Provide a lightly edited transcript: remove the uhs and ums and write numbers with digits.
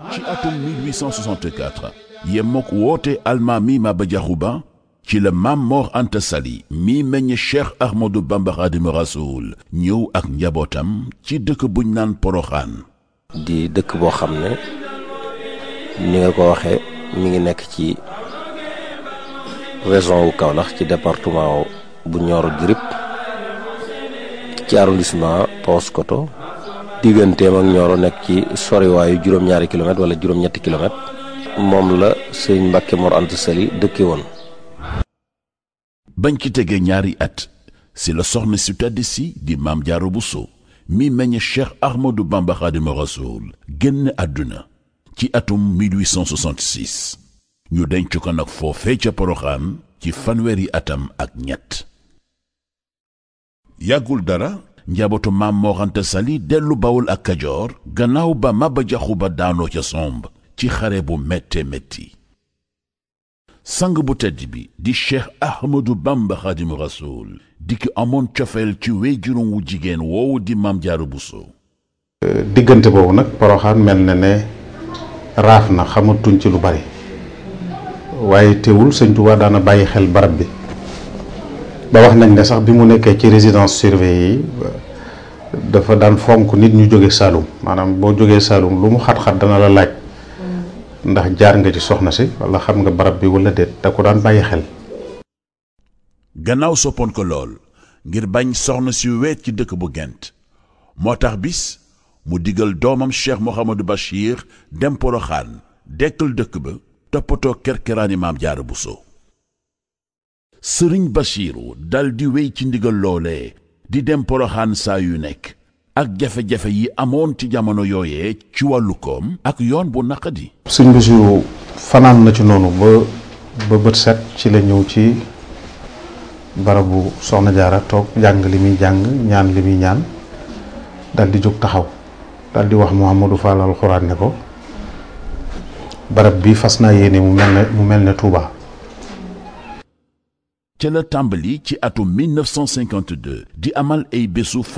ci atum 1864 yemmook woote almaami Maba Diakhou Ba ci la Maam Mor Anta Sali mi meññ Cheikh Ahmadou Bamba Khadimu Rasoul ñëw ak njabootam ci dëkk buñ naan Poroxaan. di dëkk boo xam ne ni nga ko waxee mi ngi nekk ci région wu Kaolack ci département bu Nioro du Rip ci arrondissement Paoskoto digganteem ak Nioro nekk ci soriwaayu juróom-ñaari kilomètre wala juróom-ñetti kilomètre moom la sëñ Mbàkke Mor Anta Sali dëkke woon. bañ ci tegee ñaari at si la soxna si tedd si di Maam Jaara Buso mi meññ Cheikh Ahmadou Bamba Khadimu Rasoul génn àdduna ci atum 1866 ñu denc ko nag foofee ca Poroxaan ci fanweeri atam ak ñett. yàggul dara njabootu Maam Mor Anta Sali dellu Bawol ak Kajoor gannaaw ba Maba Diakhou Ba daanoo ca somb ci xare bu métte métti. sang bu tedd bi di Cheikh Ahmadou Bamba Khadimu Rasoul di ki amoon cofeel ci wéyjuróom wu jigéen woowu di Maam Jaara Buso. diggante boobu nag Poroxaan mel na ne raaf na xamatuñ ci lu bari waaye teewul sëñ Tuubaa daana bàyyi xel barab bi ba wax nañ ne sax bi mu nekkee ci résidence surveillée yi dafa daan fonk nit ñu jóge Saalum maanaam boo jógee Saalum lu mu xat-xat dana la laaj ndax jaar nga ci soxna si wala xam nga barab bi wala déet da ko daan bàyyi xel. gannaaw soppoon ko lool ngir bañ soxna si weet ci dëkk bu Gent moo tax bis mu digal doomam Cheikh Mouhamadou Bachir dem Poroxaan dekkal dëkk ba toppatoo kerkeraani Maam Jaara Buso. sëriñ Bachiru dal di wéy ci ndigal loolee di dem Poroxaan saa yu nekk ak jafe-jafe yi amoon ci jamono yooyee ci wàllu koom ak yoon bu naqadi. sëñ Bachiru fanaan na ci noonu ba bët set ci la ñëw ci barabu soxna Jaara toog jàng li muy jàng ñaan li muy ñaan dal di jóg taxaw dal di wax Mouhamadou Fall alxuraan ne ko barab bi fas naa yéene mu mel ne Touba. ca la tàmbali ci atum 1952 di amal ay bésu